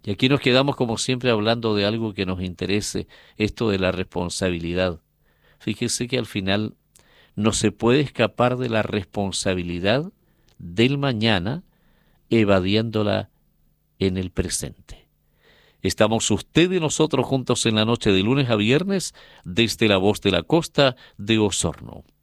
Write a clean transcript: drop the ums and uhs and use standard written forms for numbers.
Y aquí nos quedamos como siempre hablando de algo que nos interese, esto de la responsabilidad. Fíjese que al final no se puede escapar de la responsabilidad del mañana evadiéndola en el presente. Estamos usted y nosotros juntos en la noche de lunes a viernes desde la voz de la costa de Osorno.